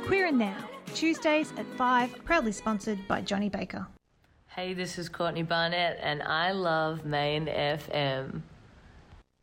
Queer and Now, Tuesdays at 5, proudly sponsored by Johnny Baker. Hey, this is Courtney Barnett and I love Main FM.